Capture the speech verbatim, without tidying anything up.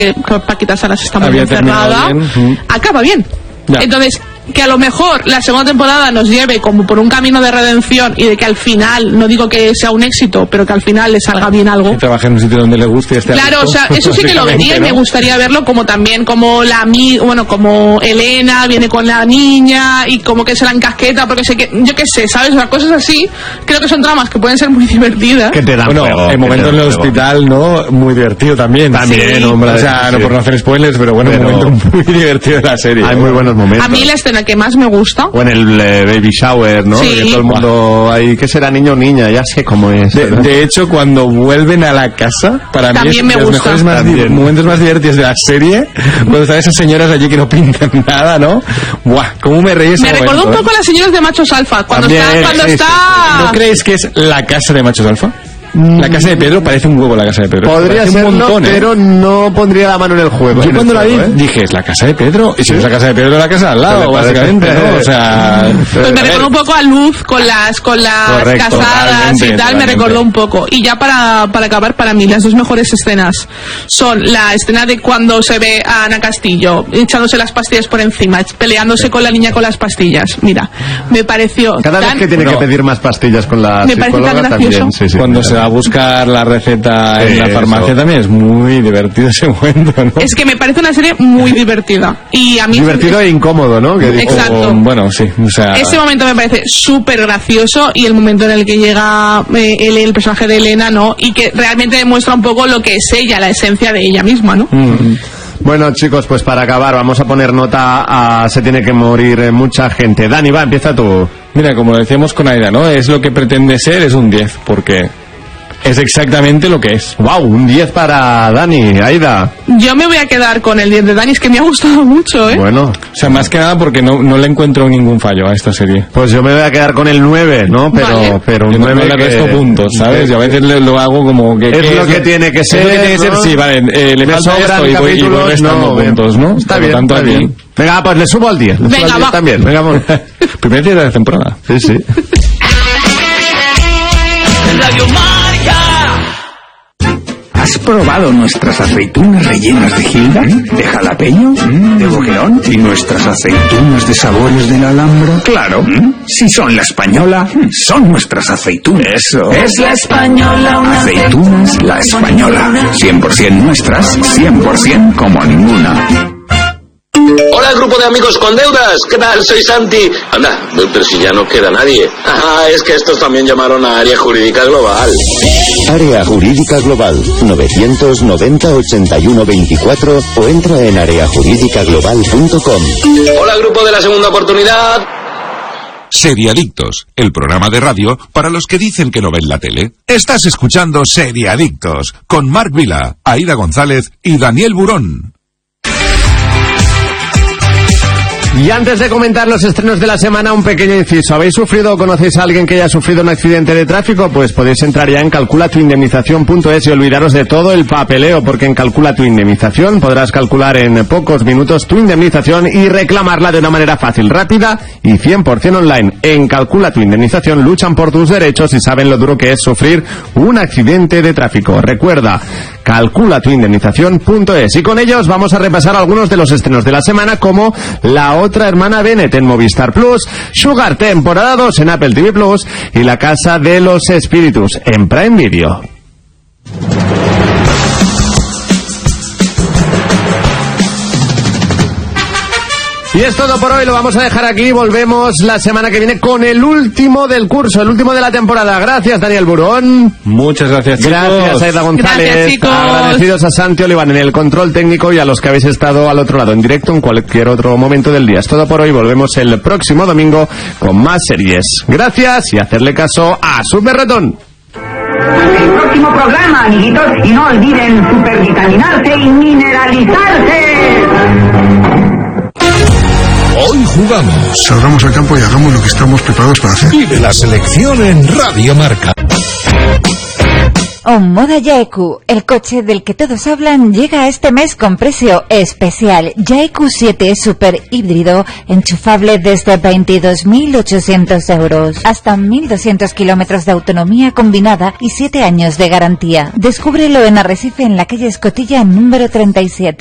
que Paquita Salas está muy encerrada, bien. acaba bien. Ya. Entonces, que a lo mejor la segunda temporada nos lleve como por un camino de redención y de que al final, no digo que sea un éxito, pero que al final le salga bien algo. Que trabaje en un sitio donde le guste y esté Claro, rico, o sea, eso sí que lo vería, ¿no? Y me gustaría verlo como también como la bueno, como Elena viene con la niña y como que se la encasqueta porque sé que, yo qué sé, ¿sabes? O sea, cosas así, creo que son tramas que pueden ser muy divertidas. Que te dan bueno, juego, el momento en el hospital, ¿no? Muy divertido también. También, sí. hombre. O sea, sí. no por no hacer spoilers, pero bueno, pero... un momento muy divertido de la serie. Hay muy buenos momentos. A mí la escena que más me gusta. O en el eh, baby shower, ¿no? Sí. Que todo el mundo ahí, ¿qué será, niño o niña? Ya sé cómo es. De, de hecho, cuando vuelven a la casa, para también mí es de los gusta. mejores más di- momentos más divertidos de la serie, cuando están esas señoras allí que no pintan nada, ¿no? Buah, cómo me reí ese Me momento, recordó un poco ¿eh? a las señoras de Machos Alfa, cuando también, está... Cuando es, está... ¿No creéis que es la casa de Machos Alfa? La casa de Pedro parece un huevo la casa de Pedro. Podría ser, un montón, ¿eh? Pero no pondría la mano en el juego. Yo en cuando la vi juego, ¿eh? dije, es la casa de Pedro. Y si ¿Sí? es la casa de Pedro, la casa al lado, básicamente, ¿no? O sea... Pues me recordó un poco a Luz con las con las Correcto, casadas y tal, totalmente. me recordó un poco. Y ya para, para acabar, para mí, las dos mejores escenas son la escena de cuando se ve a Ana Castillo echándose las pastillas por encima, peleándose con la niña con las pastillas. Mira, me pareció... Cada tan... vez que tiene no. que pedir más pastillas con la me psicóloga también. Sí, sí, cuando sí, se va a buscar la receta sí, en la farmacia eso. También es muy divertido ese momento, ¿no? Es que me parece una serie muy divertida y a mí divertido es... e incómodo, ¿no? Que exacto. O, bueno, sí, o sea... ese momento me parece súper gracioso y el momento en el que llega eh, el, el personaje de Elena, ¿no? Y que realmente demuestra un poco lo que es ella, la esencia de ella misma, ¿no? Mm-hmm. Bueno, chicos, pues para acabar vamos a poner nota a Se tiene que morir mucha gente. Dani, va, empieza tú. Mira, como decíamos con Aida, ¿no? Es lo que pretende ser, es un diez, porque es exactamente lo que es. Wow, un diez para Dani. Aida. Yo me voy a quedar con el diez de Dani, es que me ha gustado mucho, ¿eh? Bueno. O sea, más que nada porque no, no le encuentro ningún fallo a esta serie. Pues yo me voy a quedar con el nueve, ¿no? Pero, vale. pero un yo nueve no le resto que... puntos, ¿sabes? Y a veces le, lo hago como que... Es lo que es, tiene que ser, es lo que tiene que ¿no? ser, sí, vale. Eh, le falta esto y voy, y voy restando no, puntos, ¿no? Está Por bien, lo tanto, está aquí... bien. Venga, pues le subo al diez. Le Venga, subo al diez va. también. Venga, vamos. Primer día de la temporada. Sí, sí. Radio Marca. ¿Has probado nuestras aceitunas rellenas de Gilda? ¿De jalapeño? ¿De boquerón? ¿Y nuestras aceitunas de sabores de la Alhambra? Claro, si son la española, son nuestras aceitunas. Eso. Es la española, una Aceitunas La Española. cien por ciento nuestras, cien por ciento como ninguna. Hola, grupo de amigos con deudas. ¿Qué tal? Soy Santi. Anda, pero si ya no queda nadie. Ah, es que estos también llamaron a Área Jurídica Global. Área Jurídica Global, novecientos noventa ochenta y uno veinticuatro o entra en área jurídica global punto com. Hola, grupo de la segunda oportunidad. Seriadictos, el programa de radio para los que dicen que no ven la tele. Estás escuchando Seriadictos con Marc Vila, Aida González y Daniel Burón. Y antes de comentar los estrenos de la semana, un pequeño inciso. ¿Habéis sufrido o conocéis a alguien que haya sufrido un accidente de tráfico? Pues podéis entrar ya en calcula tu indemnización punto es y olvidaros de todo el papeleo, porque en Calcula tu Indemnización podrás calcular en pocos minutos tu indemnización y reclamarla de una manera fácil, rápida y cien por ciento online. En Calcula tu Indemnización luchan por tus derechos y saben lo duro que es sufrir un accidente de tráfico. Recuerda, calcula tu indemnización punto es. Y con ellos vamos a repasar algunos de los estrenos de la semana, como La otra hermana Bennett en Movistar Plus, Sugar temporada dos en Apple T V Plus y La casa de los espíritus en Prime Video. Y es todo por hoy, lo vamos a dejar aquí. Volvemos la semana que viene con el último del curso, el último de la temporada. Gracias, Daniel Burón. Muchas gracias, chicos. Gracias, Aida González. Gracias, chicos. Agradecidos a Santi Oliván en el control técnico y a los que habéis estado al otro lado en directo en cualquier otro momento del día. Es todo por hoy, volvemos el próximo domingo con más series. Gracias y hacerle caso a Super Ratón. Hasta el próximo programa, amiguitos, y no olviden supervitaminarse y mineralizarse. Hoy jugamos. Salgamos al campo y hagamos lo que estamos preparados para hacer. Vive la selección en Radio Marca. Un Moda Yaeku, el coche del que todos hablan, llega este mes con precio especial. Yaeku siete Super híbrido, enchufable desde veintidós mil ochocientos euros. Hasta mil doscientos kilómetros de autonomía combinada y siete años de garantía. Descúbrelo en Arrecife, en la calle Escotilla número treinta y siete.